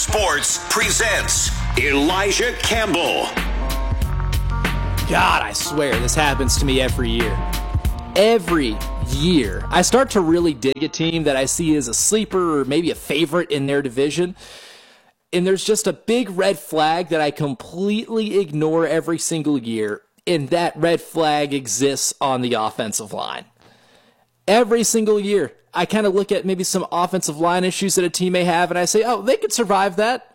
Sports presents Elijah Campbell. God, I swear this happens to me every year. Every year, I start to really dig a team that I see as a sleeper or maybe a favorite in their division. And there's just a big red flag that I completely ignore every single year. And that red flag exists on the offensive line. Every single year, I kind of look at maybe some offensive line issues that a team may have, and I say, oh, they could survive that.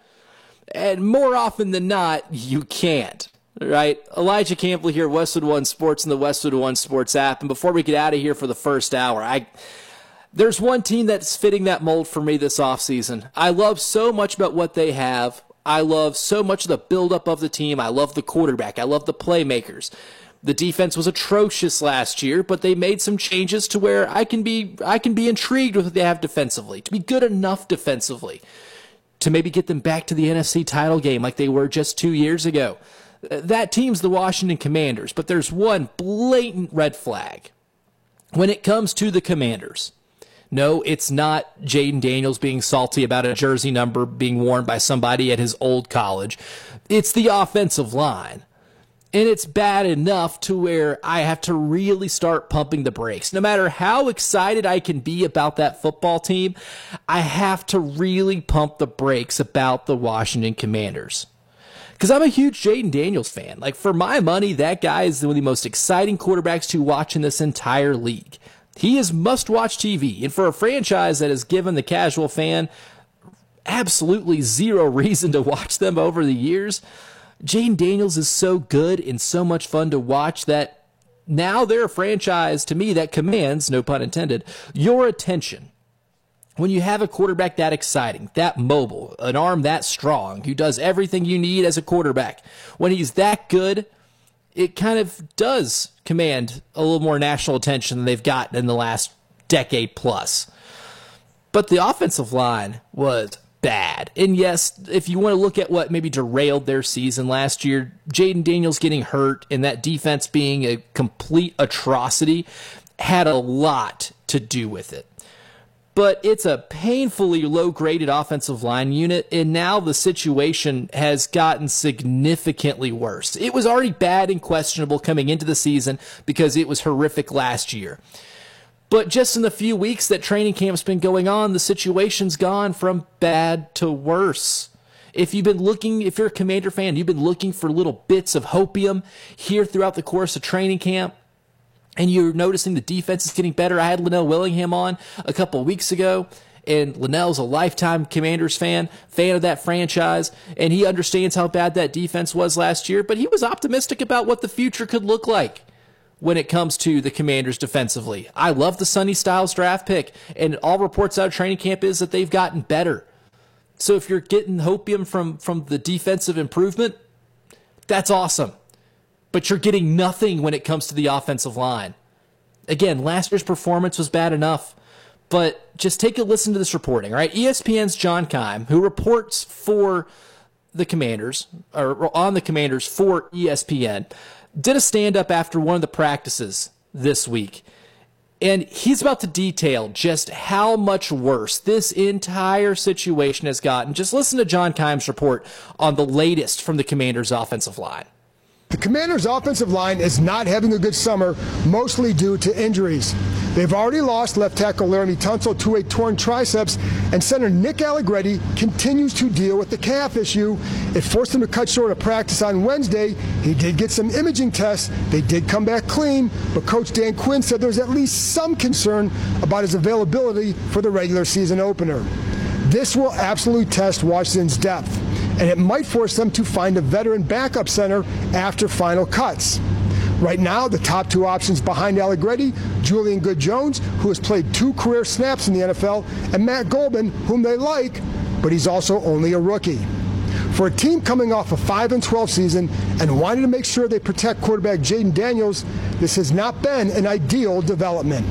And more often than not, you can't. Right? Elijah Campbell here, Westwood One Sports and the Westwood One Sports app. And before we get out of here for the first hour, there's one team that's fitting that mold for me this offseason. I love so much about what they have. I love so much of the buildup of the team. I love the quarterback. I love the playmakers. The defense was atrocious last year, but they made some changes to where I can be intrigued with what they have defensively, to be good enough defensively, to maybe get them back to the NFC title game like they were just 2 years ago. That team's the Washington Commanders, but there's one blatant red flag when it comes to the Commanders. No, it's not Jayden Daniels being salty about a jersey number being worn by somebody at his old college. It's the offensive line. And it's bad enough to where I have to really start pumping the brakes. No matter how excited I can be about that football team, I have to really pump the brakes about the Washington Commanders. Because I'm a huge Jayden Daniels fan. Like, for my money, that guy is one of the most exciting quarterbacks to watch in this entire league. He is must-watch TV. And for a franchise that has given the casual fan absolutely zero reason to watch them over the years, Jayden Daniels is so good and so much fun to watch that now they're a franchise, to me, that commands, no pun intended, your attention. When you have a quarterback that exciting, that mobile, an arm that strong, who does everything you need as a quarterback, when he's that good, it kind of does command a little more national attention than they've gotten in the last decade plus. But the offensive line was bad. And yes, if you want to look at what maybe derailed their season last year, Jayden Daniels getting hurt and that defense being a complete atrocity had a lot to do with it. But it's a painfully low-graded offensive line unit, and now the situation has gotten significantly worse. It was already bad and questionable coming into the season because it was horrific last year. But just in the few weeks that training camp's been going on, the situation's gone from bad to worse. If you're a Commander fan, you've been looking for little bits of hopium here throughout the course of training camp, and you're noticing the defense is getting better. I had Linnell Willingham on a couple of weeks ago, and Linnell's a lifetime Commanders fan of that franchise, and he understands how bad that defense was last year, but he was optimistic about what the future could look like when it comes to the Commanders defensively. I love the Sonny Styles draft pick, and all reports out of training camp is that they've gotten better. So if you're getting hopium from the defensive improvement, that's awesome. But you're getting nothing when it comes to the offensive line. Again, last year's performance was bad enough, but just take a listen to this reporting, all right? ESPN's John Keim, who reports for the Commanders, or on the Commanders for ESPN, did a stand-up after one of the practices this week. And he's about to detail just how much worse this entire situation has gotten. Just listen to John Keim's report on the latest from the Commanders' offensive line. The Commanders' offensive line is not having a good summer, mostly due to injuries. They've already lost left tackle Laremy Tunsil to a torn triceps, and center Nick Allegretti continues to deal with the calf issue. It forced him to cut short of practice on Wednesday. He did get some imaging tests. They did come back clean, but Coach Dan Quinn said there's at least some concern about his availability for the regular season opener. This will absolutely test Washington's depth, and it might force them to find a veteran backup center after final cuts. Right now, the top two options behind Allegretti, Julian Good-Jones, who has played 2 career snaps in the NFL, and Matt Golban, whom they like, but he's also only a rookie. For a team coming off a 5-12 season and wanting to make sure they protect quarterback Jayden Daniels, this has not been an ideal development.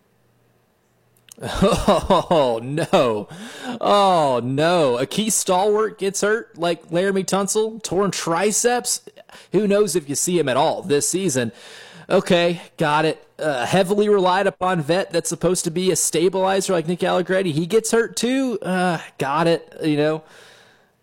Oh, no. Oh, no. A key stalwart gets hurt like Laremy Tunsil, torn triceps. Who knows if you see him at all this season. Okay, got it. Heavily relied upon vet that's supposed to be a stabilizer like Nick Allegretti. He gets hurt too. Got it.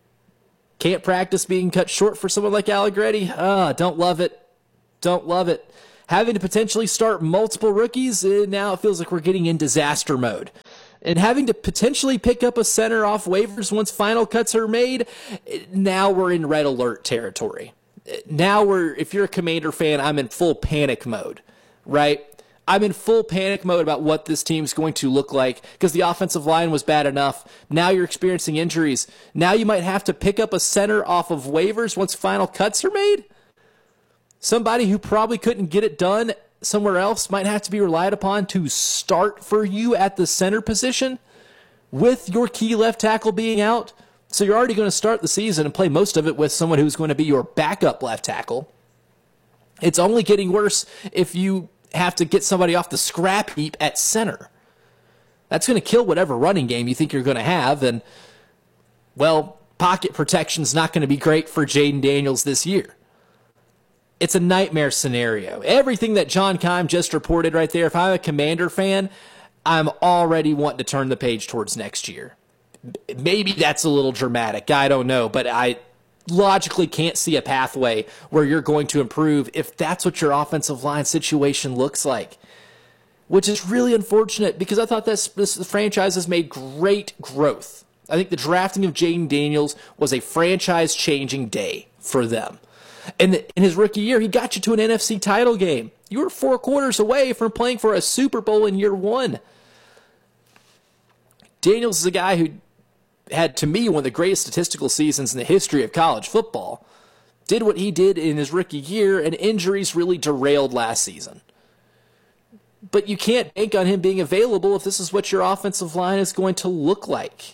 Can't practice being cut short for someone like Allegretti. Don't love it. Don't love it. Having to potentially start multiple rookies, now it feels like we're getting in disaster mode. And having to potentially pick up a center off waivers once final cuts are made, now we're in red alert territory. Now if you're a Commander fan, I'm in full panic mode, right? I'm in full panic mode about what this team's going to look like because the offensive line was bad enough. Now you're experiencing injuries. Now you might have to pick up a center off of waivers once final cuts are made. Somebody who probably couldn't get it done somewhere else might have to be relied upon to start for you at the center position with your key left tackle being out. So you're already going to start the season and play most of it with someone who's going to be your backup left tackle. It's only getting worse if you have to get somebody off the scrap heap at center. That's going to kill whatever running game you think you're going to have. And, well, pocket protection's not going to be great for Jayden Daniels this year. It's a nightmare scenario. Everything that John Keim just reported right there, if I'm a Commander fan, I'm already wanting to turn the page towards next year. Maybe that's a little dramatic. I don't know. But I logically can't see a pathway where you're going to improve if that's what your offensive line situation looks like. Which is really unfortunate because I thought this franchise has made great growth. I think the drafting of Jayden Daniels was a franchise-changing day for them. And in his rookie year, he got you to an NFC title game. You were 4 quarters away from playing for a Super Bowl in year 1. Daniels is a guy who had, to me, one of the greatest statistical seasons in the history of college football. Did what he did in his rookie year, and injuries really derailed last season. But you can't bank on him being available if this is what your offensive line is going to look like.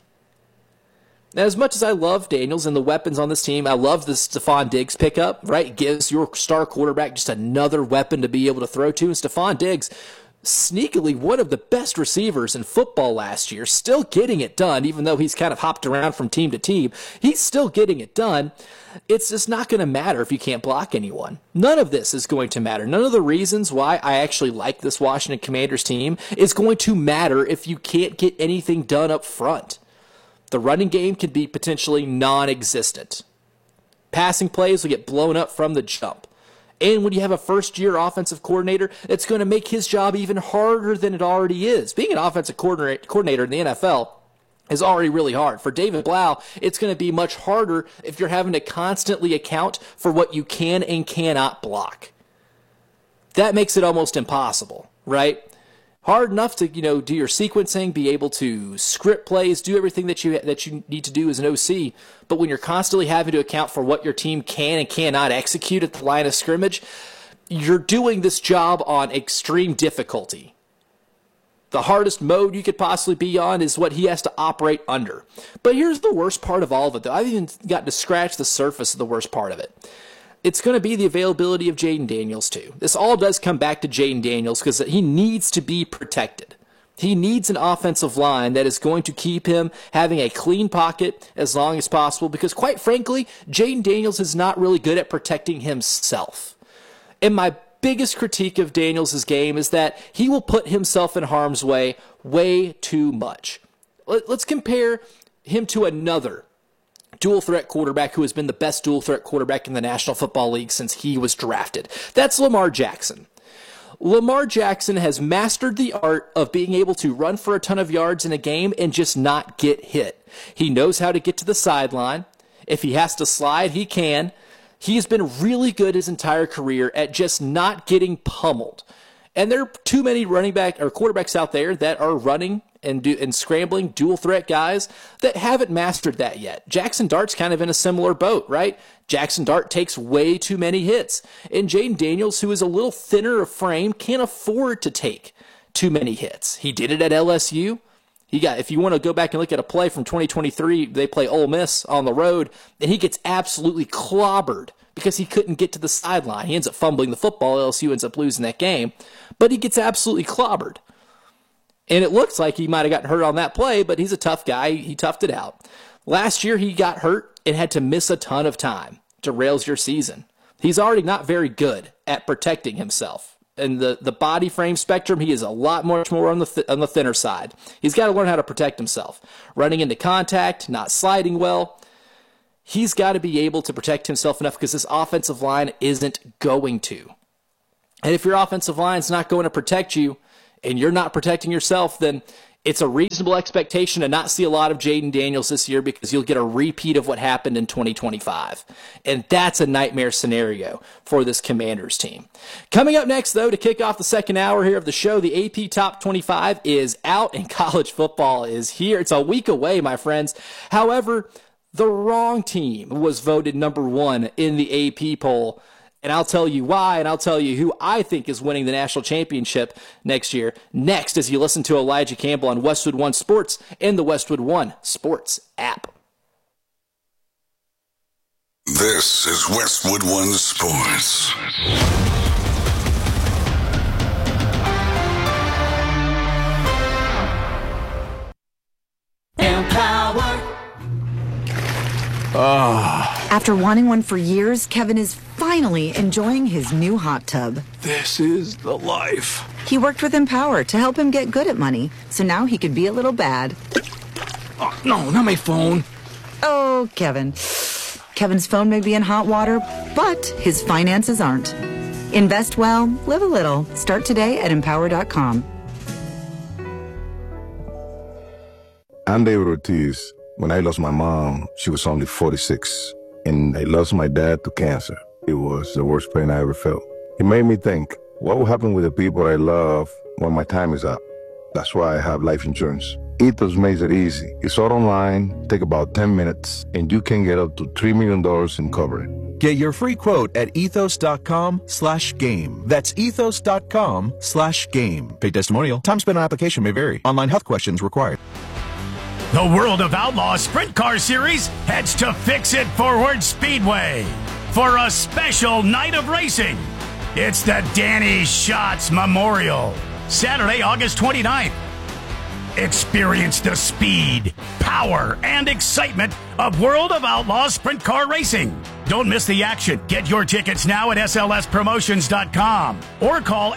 Now, as much as I love Daniels and the weapons on this team, I love the Stephon Diggs pickup, right? It gives your star quarterback just another weapon to be able to throw to. And Stephon Diggs, sneakily one of the best receivers in football last year, still getting it done, even though he's kind of hopped around from team to team. He's still getting it done. It's just not going to matter if you can't block anyone. None of this is going to matter. None of the reasons why I actually like this Washington Commanders team is going to matter if you can't get anything done up front. The running game can be potentially non-existent. Passing plays will get blown up from the jump. And when you have a first-year offensive coordinator, it's going to make his job even harder than it already is. Being an offensive coordinator in the NFL is already really hard. For David Blau, it's going to be much harder if you're having to constantly account for what you can and cannot block. That makes it almost impossible, right? Hard enough to, do your sequencing, be able to script plays, do everything that you need to do as an OC. But when you're constantly having to account for what your team can and cannot execute at the line of scrimmage, you're doing this job on extreme difficulty. The hardest mode you could possibly be on is what he has to operate under. But here's the worst part of all of it, though. I've even gotten to scratch the surface of the worst part of it. It's going to be the availability of Jayden Daniels, too. This all does come back to Jayden Daniels because he needs to be protected. He needs an offensive line that is going to keep him having a clean pocket as long as possible because, quite frankly, Jayden Daniels is not really good at protecting himself. And my biggest critique of Daniels' game is that he will put himself in harm's way too much. Let's compare him to another dual threat quarterback who has been the best dual threat quarterback in the National Football League since he was drafted. That's Lamar Jackson. Lamar Jackson has mastered the art of being able to run for a ton of yards in a game and just not get hit. He knows how to get to the sideline. If he has to slide, he can. He's been really good his entire career at just not getting pummeled. And there are too many running back or quarterbacks out there that are running and scrambling dual threat guys that haven't mastered that yet. Jackson Dart's kind of in a similar boat, right? Jackson Dart takes way too many hits. And Jayden Daniels, who is a little thinner of frame, can't afford to take too many hits. He did it at LSU. If you want to go back and look at a play from 2023, they play Ole Miss on the road, and he gets absolutely clobbered because he couldn't get to the sideline. He ends up fumbling the football. LSU ends up losing that game, but he gets absolutely clobbered. And it looks like he might have gotten hurt on that play, but he's a tough guy. He toughed it out. Last year, he got hurt and had to miss a ton of time. Derails your season. He's already not very good at protecting himself. In the body frame spectrum, he is a lot much more on the thinner side. He's got to learn how to protect himself. Running into contact, not sliding well. He's got to be able to protect himself enough because this offensive line isn't going to. And if your offensive line's not going to protect you and you're not protecting yourself, then it's a reasonable expectation to not see a lot of Jaden Daniels this year because you'll get a repeat of what happened in 2025. And that's a nightmare scenario for this Commanders team. Coming up next, though, to kick off the second hour here of the show, the AP Top 25 is out and college football is here. It's a week away, my friends. However, the wrong team was voted number 1 in the AP poll. And I'll tell you why, and I'll tell you who I think is winning the national championship next year. Next, as you listen to Elijah Campbell on Westwood One Sports and the Westwood One Sports app. This is Westwood One Sports. Empower. After wanting one for years, Kevin is finally enjoying his new hot tub. This is the life. He worked with Empower to help him get good at money, so now he could be a little bad. Oh, no, not my phone. Oh, Kevin. Kevin's phone may be in hot water, but his finances aren't. Invest well, live a little. Start today at Empower.com. I'm David Ortiz. When I lost my mom, she was only 46, and I lost my dad to cancer. It was the worst pain I ever felt. It made me think, what will happen with the people I love when my time is up? That's why I have life insurance. Ethos makes it easy. It's all online, take about 10 minutes, and you can get up to $3 million in coverage. Get your free quote at ethos.com/game. That's ethos.com/game. Paid testimonial. Time spent on application may vary. Online health questions required. The World of Outlaws Sprint Car Series heads to Fix It Forward Speedway for a special night of racing. It's the Danny Schatz Memorial, Saturday, August 29th. Experience the speed, power, and excitement of World of Outlaws Sprint Car Racing. Don't miss the action. Get your tickets now at slspromotions.com or call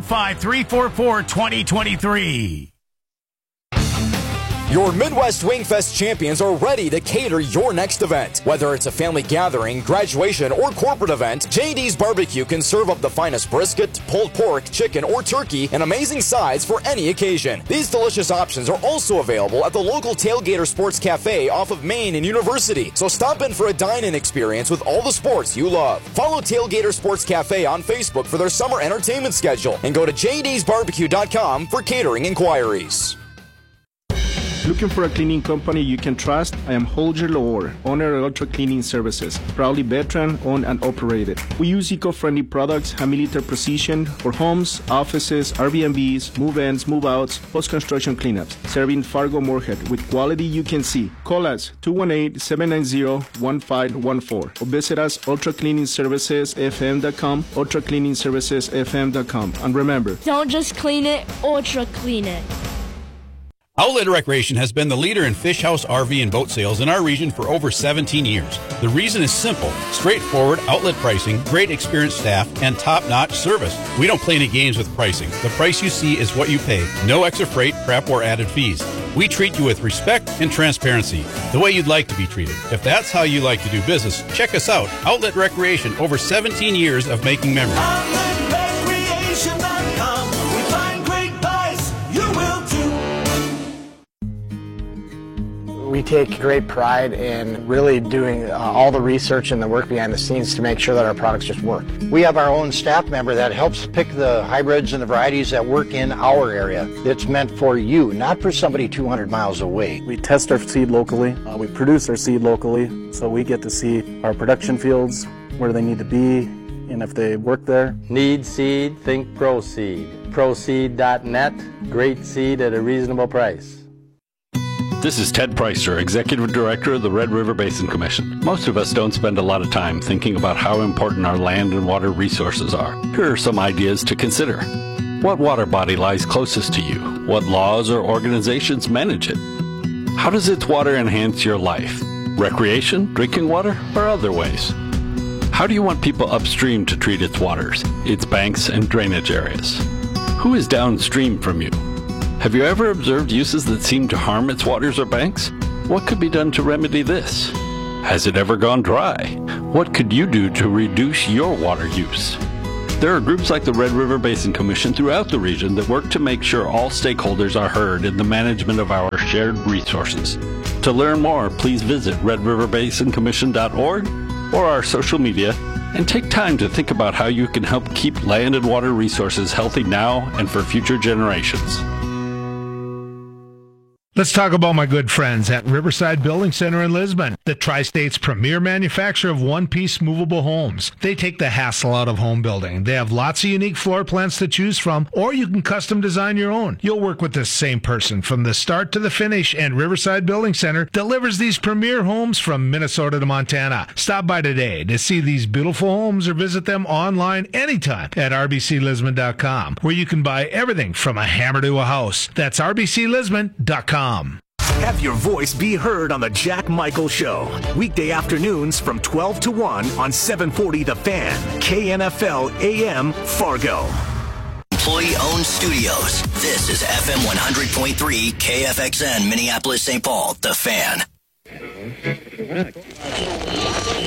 815-344-2023. Your Midwest Wingfest champions are ready to cater your next event. Whether it's a family gathering, graduation, or corporate event, J.D.'s Barbecue can serve up the finest brisket, pulled pork, chicken, or turkey, and amazing sides for any occasion. These delicious options are also available at the local Tailgater Sports Cafe off of Main and University. So stop in for a dine-in experience with all the sports you love. Follow Tailgater Sports Cafe on Facebook for their summer entertainment schedule, and go to jdsbarbecue.com for catering inquiries. Looking for a cleaning company you can trust? I am Holger Lohr, owner of Ultra Cleaning Services, proudly veteran, owned and operated. We use eco-friendly products, high milliliter precision for homes, offices, Airbnbs, move-ins, move-outs, post-construction cleanups, serving Fargo Moorhead with quality you can see. Call us 218-790-1514 or visit us ultracleaningservicesfm.com, ultracleaningservicesfm.com. And remember, don't just clean it, ultra clean it. Outlet Recreation has been the leader in fish house, RV, and boat sales in our region for over 17 years. The reason is simple: straightforward outlet pricing, great experienced staff, and top-notch service. We don't play any games with pricing. The price you see is what you pay. No extra freight, prep, or added fees. We treat you with respect and transparency, the way you'd like to be treated. If that's how you like to do business, check us out. Outlet Recreation, over 17 years of making memories. OutletRecreation.com. We find great buys. You will too. We take great pride in really doing all the research and the work behind the scenes to make sure that our products just work. We have our own staff member that helps pick the hybrids and the varieties that work in our area. It's meant for you, not for somebody 200 miles away. We test our seed locally. We produce our seed locally, so we get to see our production fields, where they need to be, and if they work there. Need seed? Think ProSeed. ProSeed.net. Great seed at a reasonable price. This is Ted Preister, Executive Director of the Red River Basin Commission. Most of us don't spend a lot of time thinking about how important our land and water resources are. Here are some ideas to consider. What water body lies closest to you? What laws or organizations manage it? How does its water enhance your life? Recreation, drinking water, or other ways? How do you want people upstream to treat its waters, its banks and drainage areas? Who is downstream from you? Have you ever observed uses that seem to harm its waters or banks? What could be done to remedy this? Has it ever gone dry? What could you do to reduce your water use? There are groups like the Red River Basin Commission throughout the region that work to make sure all stakeholders are heard in the management of our shared resources. To learn more, please visit redriverbasincommission.org or our social media and take time to think about how you can help keep land and water resources healthy now and for future generations. Let's talk about my good friends at Riverside Building Center in Lisbon, the Tri-State's premier manufacturer of one-piece movable homes. They take the hassle out of home building. They have lots of unique floor plans to choose from, or you can custom design your own. You'll work with the same person from the start to the finish, and Riverside Building Center delivers these premier homes from Minnesota to Montana. Stop by today to see these beautiful homes or visit them online anytime at rbclisbon.com, where you can buy everything from a hammer to a house. That's rbclisbon.com. Have your voice be heard on the Jack Michael Show. Weekday afternoons from 12 to 1 on 740 The Fan, KNFL AM, Fargo. Employee-owned studios. This is FM 100.3 KFXN, Minneapolis, St. Paul, The Fan.